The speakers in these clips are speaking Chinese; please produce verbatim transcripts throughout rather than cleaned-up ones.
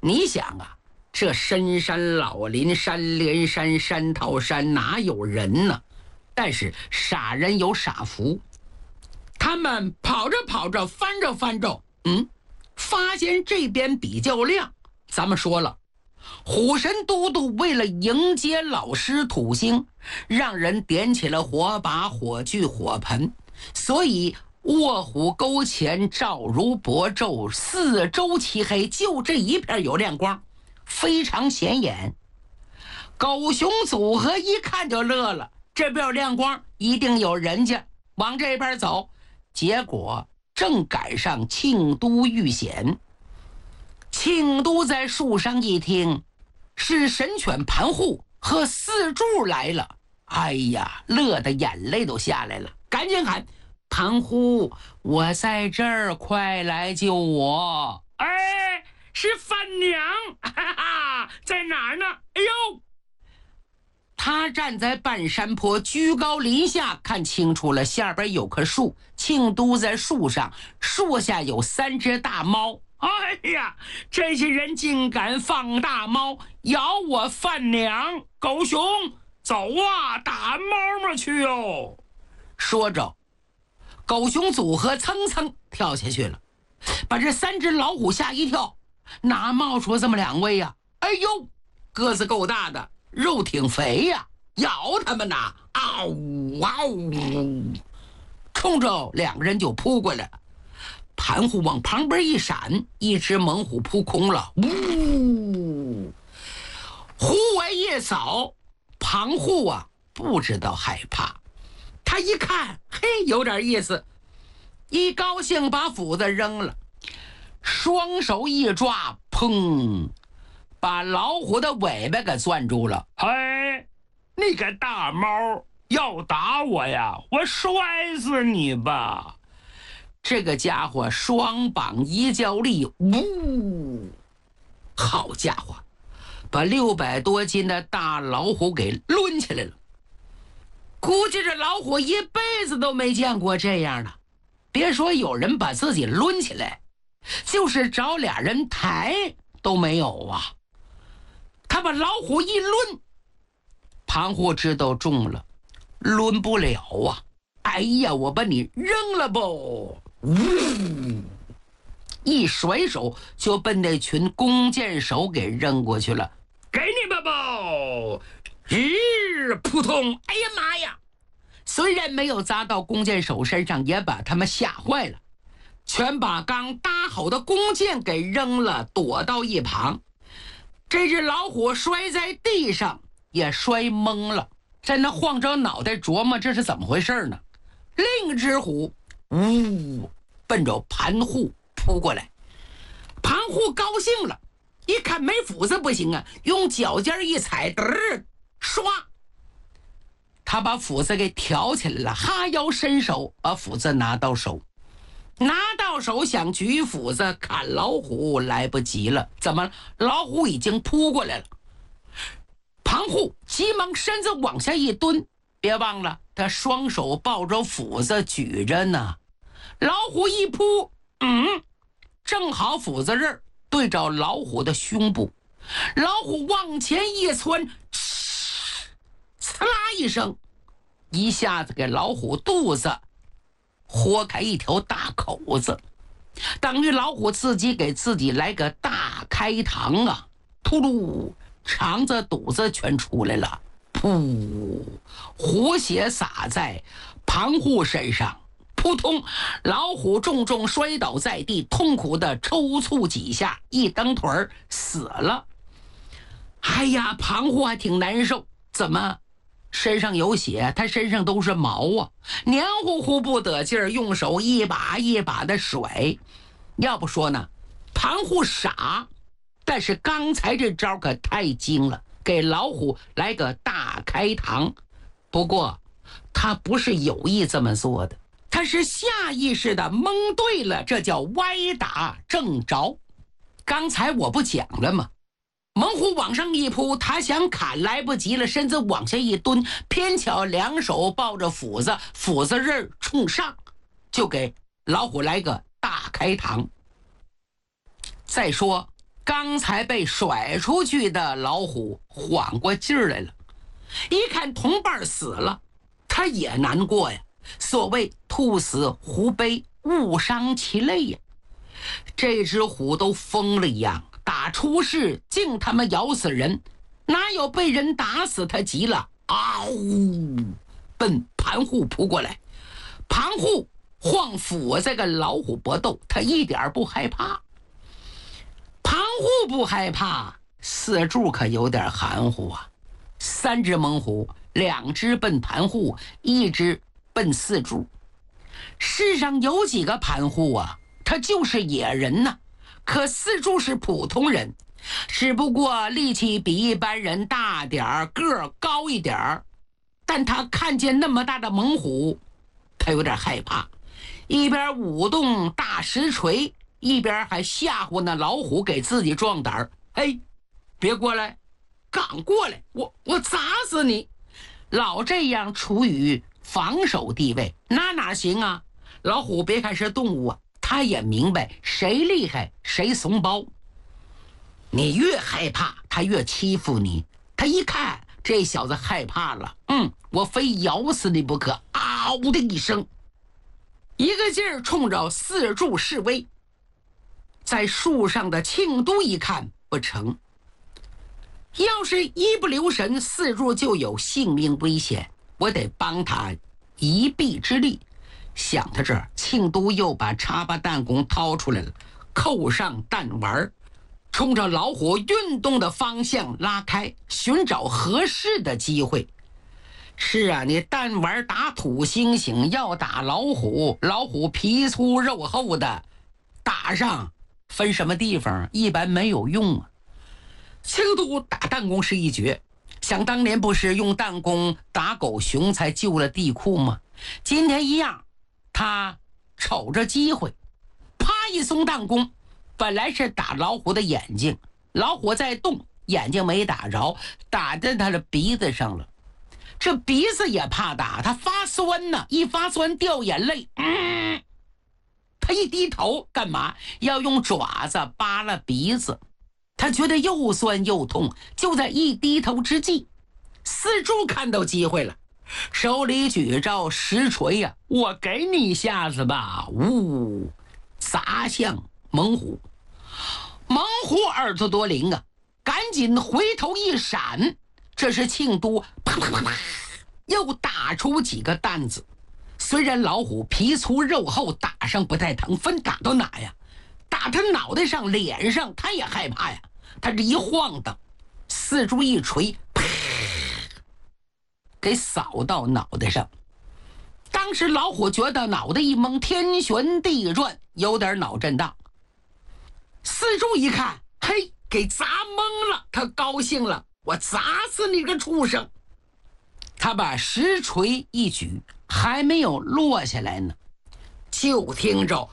你想啊，这深山老林、山连山、山套山哪有人呢？但是傻人有傻福，他们跑着跑着，翻着翻着，嗯，发现这边比较亮。咱们说了，虎神都督为了迎接老师土星，让人点起了火把、火炬、火盆，所以卧虎沟前照如薄昼，四周漆黑，就这一片有亮光，非常显眼。狗熊组合一看就乐了，这边有亮光，一定有人家，往这边走。结果正赶上庆都遇险。庆都在树上一听，是神犬盘户和四柱来了，哎呀，乐得眼泪都下来了，赶紧喊：盘户，我在这儿，快来救我！ 哎，是范娘，哈哈，在哪儿呢？哎呦！ 他站在半山坡，居高临下，看清楚了，下边有棵树，庆都在树上，树下有三只大猫。 哎呀，这些人竟敢放大猫，咬我范娘！狗熊，走啊，打猫们去哦！ 说着，狗熊组合蹭蹭跳下去了，把这三只老虎吓一跳。哪冒出这么两位呀、啊？哎呦，个子够大的，肉挺肥呀、啊，咬他们呐！嗷呜嗷呜，冲着两个人就扑过来了。盘虎往旁边一闪，一只猛虎扑空了，呜！虎尾一扫，盘虎啊不知道害怕，他一看，嘿，有点意思，一高兴把斧子扔了，双手一抓，砰，把老虎的尾巴给攥住了。 嘿，你个大猫，要打我呀？我摔死你吧！ 这个家伙双膀一较力，呜，好家伙，把六百多斤的大老虎给抡起来了。估计这老虎一辈子都没见过这样的，别说有人把自己抡起来，就是找俩人抬都没有啊。他把老虎一抡，盘虎知道中了，抡不了啊。哎呀，我把你扔了不！呜，一甩手就奔那群弓箭手给扔过去了。 给你吧不！日，扑通！ 哎呀妈呀！虽然没有砸到弓箭手身上，也把他们吓坏了，全把刚搭好的弓箭给扔了，躲到一旁。这只老虎摔在地上，也摔懵了，在那晃着脑袋琢磨这是怎么回事呢。另一只虎呜奔着盘户扑过来，盘户高兴了，一看没斧子不行啊，用脚尖一踩，嘚，唰，他把斧子给挑起来了，哈腰伸手把斧子拿到手，拿到手想举斧子砍老虎，来不及了。怎么？老虎已经扑过来了。盘户急忙身子往下一蹲，别忘了他双手抱着斧子举着呢。老虎一扑，嗯，正好斧子刃对着老虎的胸部，老虎往前一窜，呲啦一声，一下子给老虎肚子豁开一条大口子，等于老虎自己给自己来个大开膛啊！突噜，肠子肚子全出来了，噗，虎血洒在盘户身上，扑通，老虎重重摔倒在地，痛苦的抽搐几下，一蹬腿儿死了。哎呀，盘户还挺难受，怎么身上有血，他身上都是毛啊，黏糊糊不得劲儿，用手一把一把的甩。要不说呢，盘户傻，但是刚才这招可太精了，给老虎来个大开膛。不过他不是有意这么做的，他是下意识的蒙对了，这叫歪打正着。刚才我不讲了吗？猛虎往上一扑，他想砍来不及了，身子往下一蹲，偏巧两手抱着斧子，斧子刃冲上，就给老虎来个大开膛。再说刚才被甩出去的老虎缓过劲儿来了，一看同伴死了，他也难过呀。所谓兔死狐悲，物伤其类呀。这只虎都疯了一样，打出事竟他妈咬死人，哪有被人打死？他急了，嗷呜，奔盘户扑过来。盘户晃斧子跟老虎搏斗，他一点不害怕。盘户不害怕，四柱可有点含糊啊。三只猛虎，两只奔盘户，一只奔四柱。世上有几个盘户啊？他就是野人呐。可四柱是普通人，只不过力气比一般人大点儿，个儿高一点儿。但他看见那么大的猛虎，他有点害怕，一边舞动大石锤，一边还吓唬那老虎给自己壮胆儿。嘿，别过来，敢过来，我我砸死你！老这样处于防守地位，那哪行啊？老虎别看是动物啊，他也明白谁厉害谁怂包。你越害怕，他越欺负你。他一看这小子害怕了，嗯，我非咬死你不可！嗷的一声，一个劲儿冲着四柱示威。在树上的庆都一看不成，要是一不留神，四柱就有性命危险，我得帮他一臂之力。想到这儿，庆都又把插巴弹弓掏出来了，扣上弹丸，冲着老虎运动的方向拉开，寻找合适的机会。是啊，你弹丸打土猩猩，要打老虎，老虎皮粗肉厚的，打上分什么地方一般没有用啊。庆都打弹弓是一绝，想当年不是用弹弓打狗熊才救了地库吗？今天一样，他瞅着机会，啪一松弹弓，本来是打老虎的眼睛，老虎在动，眼睛没打着，打在他的鼻子上了。这鼻子也怕打，他发酸呢，一发酸掉眼泪。嗯，他一低头干嘛？要用爪子扒拉鼻子。他觉得又酸又痛，就在一低头之际，四柱看到机会了，手里举着石锤呀、啊，我给你下子吧！呜，砸向猛虎。猛虎耳朵多灵啊，赶紧回头一闪。这是庆都啪啪啪啪又打出几个弹子。虽然老虎皮粗肉厚，打上不太疼，分打到哪呀？打他脑袋上脸上，他也害怕呀。他这一晃荡，四柱一锤，啪，给扫到脑袋上。当时老虎觉得脑袋一懵，天旋地转，有点脑震荡。四柱一看，嘿，给砸懵了，他高兴了，我砸死你个畜生！他把石锤一举，还没有落下来呢，就听着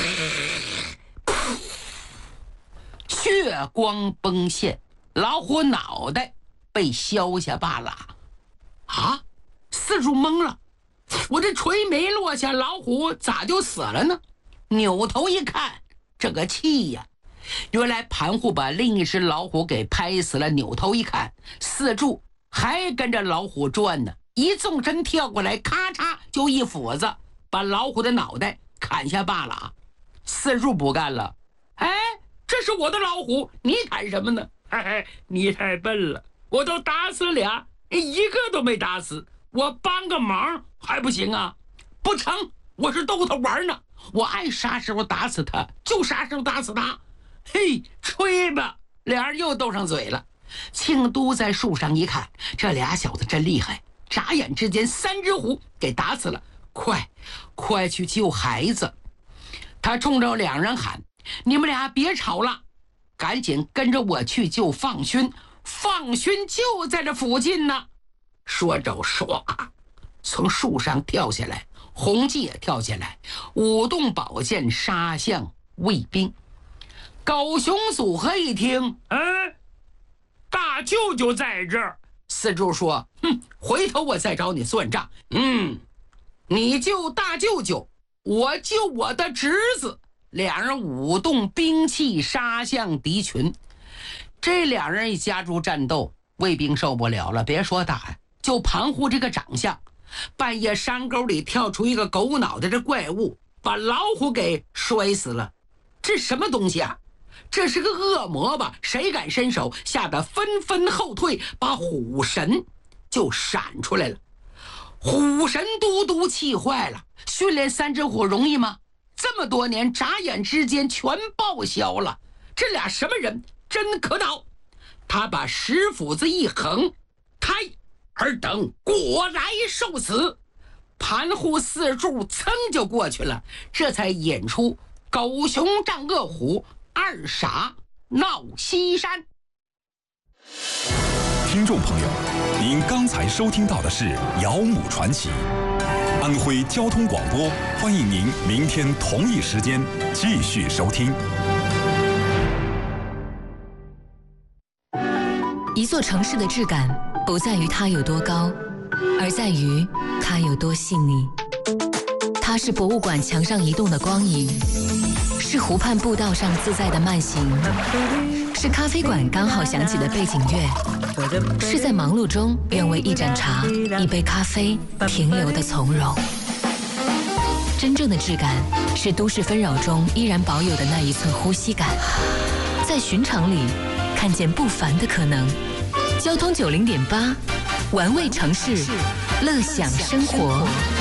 血光崩现，老虎脑袋被削下半拉。啊！四柱懵了，我这锤没落下，老虎咋就死了呢？扭头一看，这个气呀！原来盘户把另一只老虎给拍死了。扭头一看，四柱还跟着老虎转呢，一纵身跳过来，咔嚓就一斧子把老虎的脑袋砍下半拉。四柱不干了，哎，这是我的老虎，你砍什么呢？ 嘿嘿，你太笨了，我都打死俩，一个都没打死，我帮个忙还不行啊？ 不成，我是逗他玩呢，我爱啥时候打死他就啥时候打死他。嘿，吹吧！俩人又斗上嘴了。庆都在树上一看，这俩小子真厉害，眨眼之间三只虎给打死了。快，快去救孩子！他冲着两人喊：“你们俩别吵了，赶紧跟着我去救放勋，放勋就在这附近呢。”说着，唰，从树上跳下来，红记也跳下来，舞动宝剑杀向卫兵。狗熊组合一听， 嗯，大舅舅在这儿。 四柱说：“哼，回头我再找你算账。嗯，你救大舅舅，我救我的侄子， 两人舞动兵器杀向敌群。这两人一加入战斗，卫兵受不了了，别说打呀，就盘乎这个长相。半夜山沟里跳出一个狗脑袋的怪物，把老虎给摔死了。这什么东西啊？这是个恶魔吧？谁敢伸手？吓得纷纷后退，把虎神就闪出来了。虎神都督气坏了，训练三只虎容易吗？这么多年，眨眼之间全报销了。这俩什么人？真可恼！他把石斧子一横，开，尔等果来受死。盘户四柱噌就过去了，这才引出狗熊战恶虎，二傻闹西山。 听众朋友，您刚才收听到的是《姚母传奇》，安徽交通广播，欢迎您明天同一时间继续收听。 一座城市的质感不在于它有多高，而在于它有多细腻。它是博物馆墙上移动的光影，是湖畔步道上自在的慢行，是咖啡馆刚好响起的背景乐，是在忙碌中愿为一盏茶、一杯咖啡停留的从容。真正的质感是都市纷扰中依然保有的那一寸呼吸感，在寻常里看见不凡的可能。交通九零点八，玩味城市，乐享生活。